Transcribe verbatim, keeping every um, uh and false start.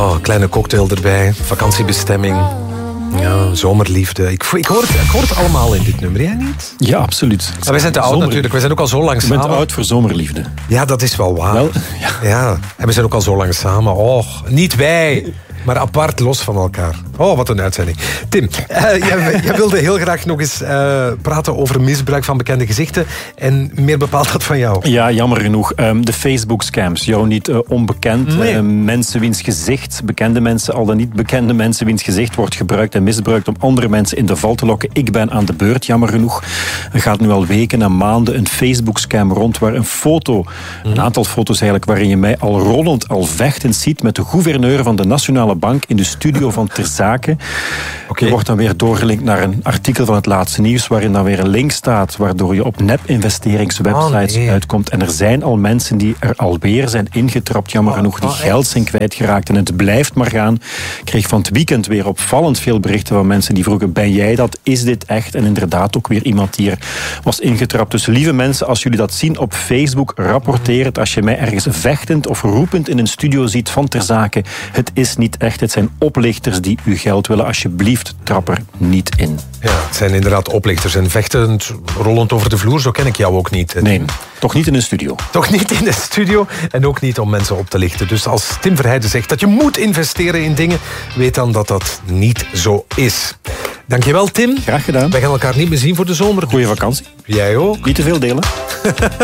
Oh, kleine cocktail erbij, vakantiebestemming. Ja, zomerliefde. Ik, ik, hoor het, ik hoor het allemaal in dit nummer, jij niet? Ja, absoluut. Maar wij zijn te oud Zomer... natuurlijk, wij zijn ook al zo lang Je samen. bent oud voor zomerliefde. Ja, dat is wel waar. Wel, ja. Ja, en we zijn ook al zo lang samen. Oh, niet wij, maar apart, los van elkaar. Oh, wat een uitzending. Tim, uh, jij, jij wilde heel graag nog eens uh, praten over misbruik van bekende gezichten. En meer bepaald dat van jou. Ja, jammer genoeg. Um, de Facebook-scams. Jou niet uh, onbekend. Nee. Uh, mensen wiens gezicht, bekende mensen, al dan niet bekende mensen wiens gezicht wordt gebruikt en misbruikt om andere mensen in de val te lokken. Ik ben aan de beurt, jammer genoeg. Er gaat nu al weken en maanden een Facebook-scam rond waar een foto, een aantal foto's eigenlijk, waarin je mij al rollend, al vechtend ziet met de gouverneur van de Nationale Bank in de studio van Ter Zake. Okay. Er wordt dan weer doorgelinkt naar een artikel van het laatste nieuws waarin dan weer een link staat waardoor je op nep-investeringswebsites oh, nee. uitkomt. En er zijn al mensen die er alweer zijn ingetrapt, jammer genoeg, die oh, geld zijn kwijtgeraakt. En het blijft maar gaan. Ik kreeg van het weekend weer opvallend veel berichten van mensen die vroegen, ben jij dat? Is dit echt? En inderdaad ook weer iemand die er was ingetrapt. Dus lieve mensen, als jullie dat zien op Facebook, rapporteer het. Als je mij ergens vechtend of roepend in een studio ziet van Ter Zake, het is niet echt. Het zijn oplichters die uw geld willen. Alsjeblieft, trap er niet in. Ja, het zijn inderdaad oplichters en vechtend, rollend over de vloer. Zo ken ik jou ook niet. Nee, toch niet in een studio. Toch niet in de studio en ook niet om mensen op te lichten. Dus als Tim Verheijden zegt dat je moet investeren in dingen, weet dan dat dat niet zo is. Dankjewel, Tim. Graag gedaan. Wij gaan elkaar niet meer zien voor de zomer. Goeie vakantie. Jij ook. Niet te veel delen.